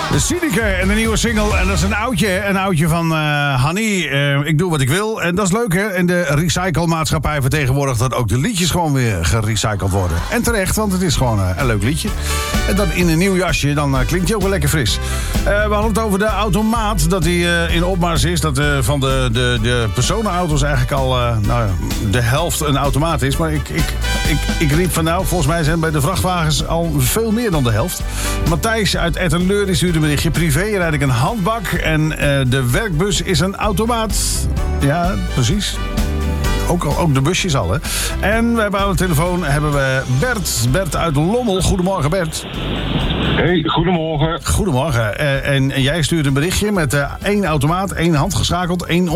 De Sineke en de nieuwe single. En dat is een oudje van Hanni. Ik doe wat ik wil. En dat is leuk, hè? En de recyclemaatschappij vertegenwoordigt dat ook de liedjes gewoon weer gerecycled worden. En terecht, want het is gewoon een leuk liedje. En dan in een nieuw jasje, dan klinkt hij ook wel lekker fris. We hadden het over de automaat, dat hij in opmars is. Dat van de personenauto's eigenlijk al de helft een automaat is. Maar ik riep van volgens mij zijn bij de vrachtwagens al veel meer dan de helft. Matthijs uit Ettenleur die stuurde een berichtje. Privé rijd ik een handbak en de werkbus is een automaat. Ja, precies. Ook de busjes al, hè. En we hebben aan de telefoon Bert uit Lommel. Goedemorgen, Bert. Hey, goedemorgen. Goedemorgen. En jij stuurt een berichtje met 1 automaat, 1 handgeschakeld, 1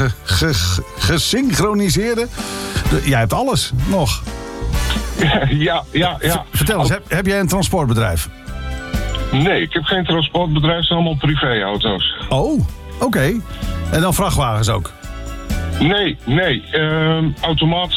gesynchroniseerde. Jij hebt alles nog. Ja. Vertel eens, heb jij een transportbedrijf? Nee, ik heb geen transportbedrijf, het zijn allemaal privéauto's. Oh, oké. En dan vrachtwagens ook? Nee. Automaat,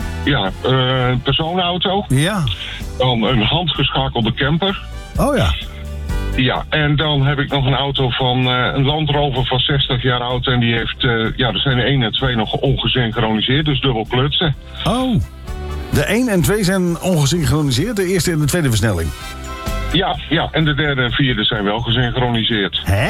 personenauto. Ja. Dan een handgeschakelde camper. Oh ja. Ja, en dan heb ik nog een auto van een Land Rover van 60 jaar oud. En die heeft, er zijn de 1 en 2 nog ongesynchroniseerd, dus dubbel klutsen. Oh, de 1 en 2 zijn ongesynchroniseerd, de eerste en de tweede versnelling? Ja, en de derde en vierde zijn wel gesynchroniseerd. Hè?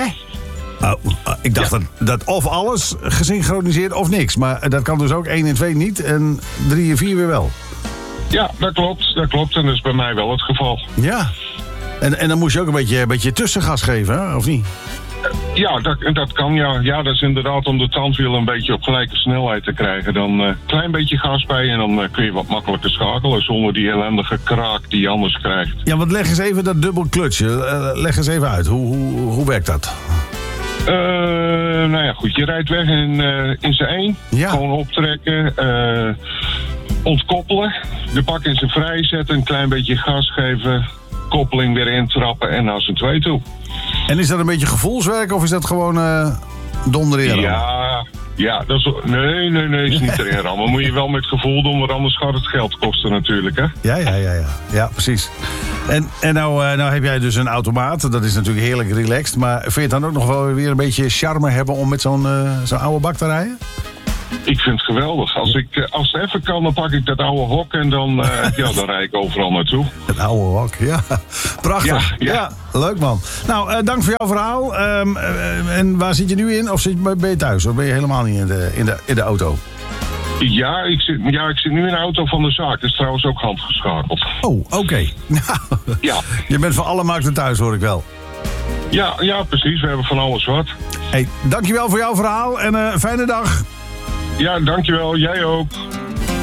Ik dacht dat of alles gesynchroniseerd of niks. Maar dat kan dus ook 1 en 2 niet en 3 en 4 weer wel. Ja, dat klopt. En dat is bij mij wel het geval. Ja. En dan moest je ook een beetje tussengas geven, hè? Of niet? Ja, dat kan, ja. Ja, dat is inderdaad om de tandwiel een beetje op gelijke snelheid te krijgen. Dan een klein beetje gas bij en dan kun je wat makkelijker schakelen zonder die ellendige kraak die je anders krijgt. Ja, want leg eens even dat dubbel klutsje. Leg eens even uit. Hoe werkt dat? Goed. Je rijdt weg in zijn 1. Ja. Gewoon optrekken. Ontkoppelen. De bak in zijn vrij zetten. Een klein beetje gas geven. Koppeling weer intrappen en naar zijn 2 toe. En is dat een beetje gevoelswerk of is dat gewoon donderen? Ja, dat is... Nee, is niet erin rammen. Moet je wel met gevoel doen, want anders gaat het geld kosten natuurlijk, hè? Ja, precies. En nou heb jij dus een automaat, dat is natuurlijk heerlijk relaxed, maar vind je het dan ook nog wel weer een beetje charme hebben om met zo'n oude bak te rijden? Ik vind het geweldig. Als het even kan, dan pak ik dat oude hok en dan rijd ik overal naartoe. Het oude hok, ja. Prachtig. Ja, leuk man. Nou, dank voor jouw verhaal. En waar zit je nu in? Of ben je thuis? Of ben je helemaal niet in de auto? Ja, ik zit nu in de auto van de zaak. Dat is trouwens ook handgeschakeld. Oh, oké. Ja. Je bent voor alle markten thuis, hoor ik wel. Ja, precies. We hebben van alles wat. Hey, dankjewel voor jouw verhaal en fijne dag. Ja, dankjewel. Jij ook.